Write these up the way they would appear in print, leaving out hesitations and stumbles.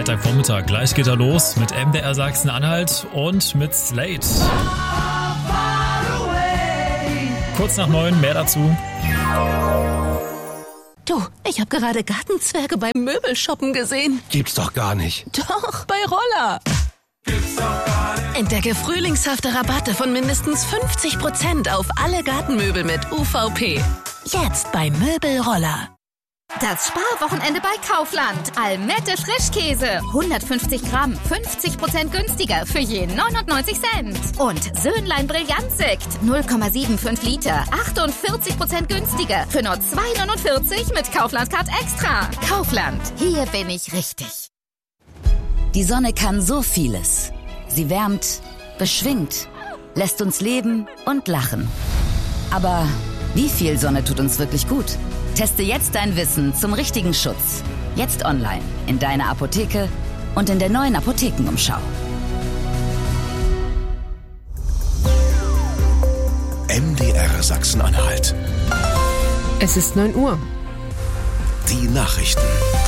Freitagvormittag. Gleich geht er los mit MDR Sachsen-Anhalt und mit Slate. Kurz nach 9, mehr dazu. Du, ich habe gerade Gartenzwerge beim Möbelshoppen gesehen. Gibt's doch gar nicht. Doch, bei Roller. Entdecke frühlingshafte Rabatte von mindestens 50% auf alle Gartenmöbel mit UVP. Jetzt bei Möbelroller. Das Sparwochenende bei Kaufland. Almette Frischkäse. 150 Gramm, 50% günstiger für je 99 Cent. Und Söhnlein Brillantsekt. 0,75 Liter, 48% günstiger für nur 2,49 mit Kaufland-Card Extra. Kaufland, hier bin ich richtig. Die Sonne kann so vieles. Sie wärmt, beschwingt, lässt uns leben und lachen. Aber wie viel Sonne tut uns wirklich gut? Teste jetzt dein Wissen zum richtigen Schutz. Jetzt online, in deiner Apotheke und in der neuen Apothekenumschau. MDR Sachsen-Anhalt. Es ist 9 Uhr. Die Nachrichten.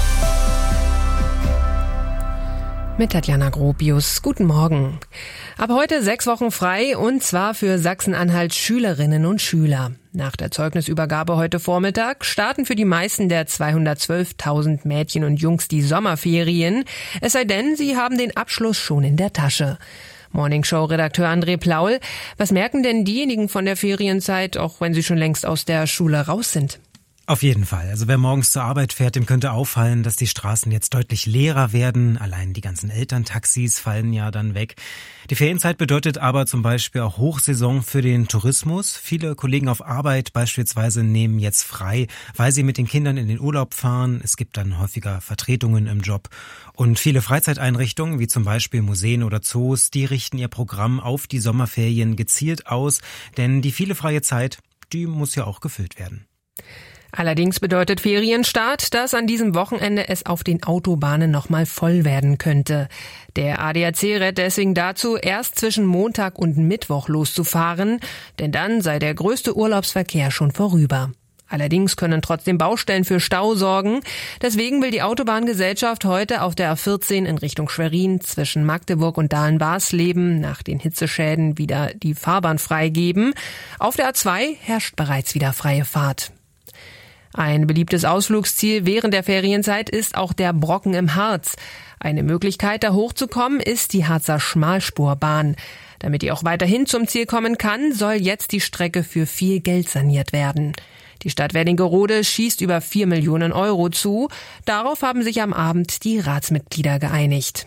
Mit Tatjana Gropius. Guten Morgen. Ab heute 6 Wochen frei, und zwar für Sachsen-Anhalts Schülerinnen und Schüler. Nach der Zeugnisübergabe heute Vormittag starten für die meisten der 212.000 Mädchen und Jungs die Sommerferien. Es sei denn, sie haben den Abschluss schon in der Tasche. Morningshow-Redakteur André Plaul, was merken denn diejenigen von der Ferienzeit, auch wenn sie schon längst aus der Schule raus sind? Auf jeden Fall. Also wer morgens zur Arbeit fährt, dem könnte auffallen, dass die Straßen jetzt deutlich leerer werden. Allein die ganzen Elterntaxis fallen ja dann weg. Die Ferienzeit bedeutet aber zum Beispiel auch Hochsaison für den Tourismus. Viele Kollegen auf Arbeit beispielsweise nehmen jetzt frei, weil sie mit den Kindern in den Urlaub fahren. Es gibt dann häufiger Vertretungen im Job. Und viele Freizeiteinrichtungen, wie zum Beispiel Museen oder Zoos, die richten ihr Programm auf die Sommerferien gezielt aus. Denn die viele freie Zeit, die muss ja auch gefüllt werden. Allerdings bedeutet Ferienstart, dass an diesem Wochenende es auf den Autobahnen nochmal voll werden könnte. Der ADAC rät deswegen dazu, erst zwischen Montag und Mittwoch loszufahren, denn dann sei der größte Urlaubsverkehr schon vorüber. Allerdings können trotzdem Baustellen für Stau sorgen. Deswegen will die Autobahngesellschaft heute auf der A14 in Richtung Schwerin zwischen Magdeburg und Dahlen-Barsleben nach den Hitzeschäden wieder die Fahrbahn freigeben. Auf der A2 herrscht bereits wieder freie Fahrt. Ein beliebtes Ausflugsziel während der Ferienzeit ist auch der Brocken im Harz. Eine Möglichkeit, da hochzukommen, ist die Harzer Schmalspurbahn. Damit die auch weiterhin zum Ziel kommen kann, soll jetzt die Strecke für viel Geld saniert werden. Die Stadt Wernigerode schießt über 4 Millionen Euro zu. Darauf haben sich am Abend die Ratsmitglieder geeinigt.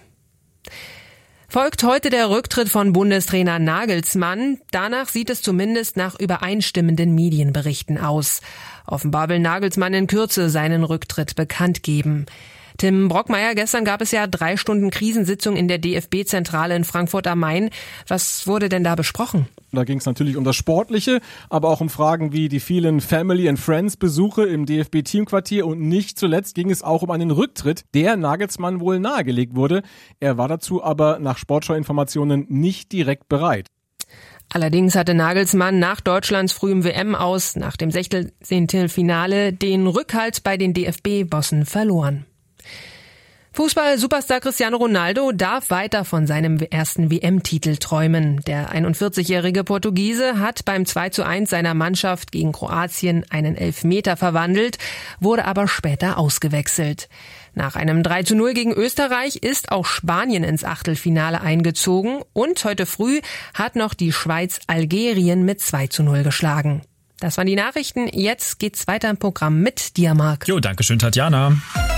Folgt heute der Rücktritt von Bundestrainer Nagelsmann. Danach sieht es zumindest nach übereinstimmenden Medienberichten aus. Offenbar will Nagelsmann in Kürze seinen Rücktritt bekannt geben. Tim Brockmeier, gestern gab es ja 3 Stunden Krisensitzung in der DFB-Zentrale in Frankfurt am Main. Was wurde denn da besprochen? Da ging es natürlich um das Sportliche, aber auch um Fragen wie die vielen Family and Friends Besuche im DFB-Teamquartier, und nicht zuletzt ging es auch um einen Rücktritt, der Nagelsmann wohl nahegelegt wurde. Er war dazu aber nach Sportschau-Informationen nicht direkt bereit. Allerdings hatte Nagelsmann nach Deutschlands frühem WM-Aus, nach dem 16. Finale, den Rückhalt bei den DFB-Bossen verloren. Fußball-Superstar Cristiano Ronaldo darf weiter von seinem ersten WM-Titel träumen. Der 41-jährige Portugiese hat beim 2:1 seiner Mannschaft gegen Kroatien einen Elfmeter verwandelt, wurde aber später ausgewechselt. Nach einem 3:0 gegen Österreich ist auch Spanien ins Achtelfinale eingezogen, und heute früh hat noch die Schweiz Algerien mit 2:0 geschlagen. Das waren die Nachrichten. Jetzt geht's weiter im Programm mit dir, Marc. Jo, danke schön, Tatjana.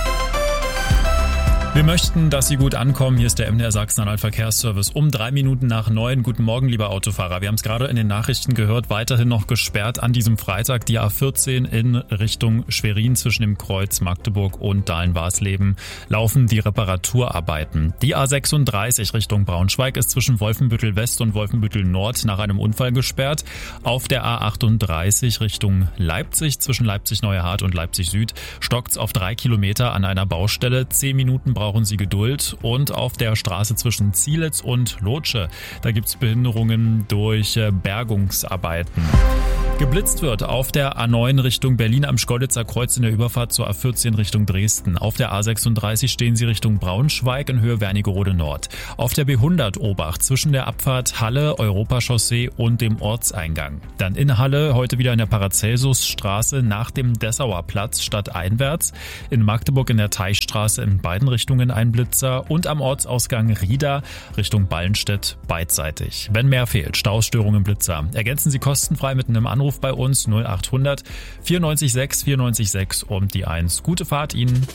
Wir möchten, dass Sie gut ankommen. Hier ist der MDR Sachsen-Anhalt Verkehrsservice um 3 Minuten nach 9. Guten Morgen, lieber Autofahrer. Wir haben es gerade in den Nachrichten gehört, weiterhin noch gesperrt an diesem Freitag die A14 in Richtung Schwerin zwischen dem Kreuz Magdeburg und Dahlen-Barsleben laufen die Reparaturarbeiten. Die A36 Richtung Braunschweig ist zwischen Wolfenbüttel West und Wolfenbüttel Nord nach einem Unfall gesperrt. Auf der A38 Richtung Leipzig zwischen Leipzig-Neuerhardt und Leipzig Süd stockt's auf 3 Kilometer an einer Baustelle. 10 Minuten brauchen Sie Geduld, und auf der Straße zwischen Zielitz und Lotsche, da gibt's Behinderungen durch Bergungsarbeiten. Geblitzt wird auf der A9 Richtung Berlin am Schkeuditzer Kreuz in der Überfahrt zur A14 Richtung Dresden. Auf der A36 stehen Sie Richtung Braunschweig in Höhe Wernigerode Nord. Auf der B100 Obacht zwischen der Abfahrt Halle, Europachaussee und dem Ortseingang. Dann in Halle heute wieder in der Paracelsusstraße nach dem Dessauer Platz stadteinwärts. In Magdeburg in der Teichstraße in beiden Richtungen ein Blitzer und am Ortsausgang Rieda Richtung Ballenstedt beidseitig. Wenn mehr fehlt, Staustörungen, Blitzer. Ergänzen Sie kostenfrei mit einem Anruf bei uns 0800 94 94 und die 1. Gute Fahrt Ihnen.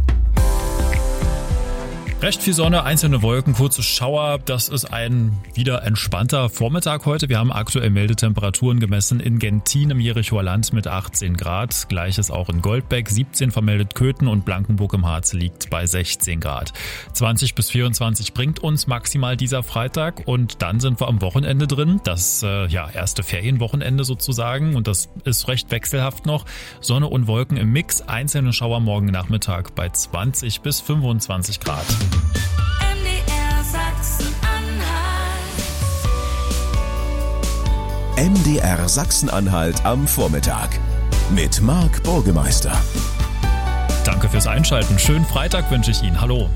Recht viel Sonne, einzelne Wolken, kurze Schauer. Das ist ein wieder entspannter Vormittag heute. Wir haben aktuell Meldetemperaturen gemessen in Gentin im Jerichoer Land mit 18 Grad. Gleiches auch in Goldbeck, 17 vermeldet Köthen und Blankenburg im Harz liegt bei 16 Grad. 20 bis 24 bringt uns maximal dieser Freitag und dann sind wir am Wochenende drin. Das erste Ferienwochenende sozusagen und das ist recht wechselhaft noch. Sonne und Wolken im Mix, einzelne Schauer morgen Nachmittag bei 20 bis 25 Grad. MDR Sachsen-Anhalt. MDR Sachsen-Anhalt am Vormittag mit Marc Burgemeister. Danke fürs Einschalten. Schönen Freitag wünsche ich Ihnen. Hallo.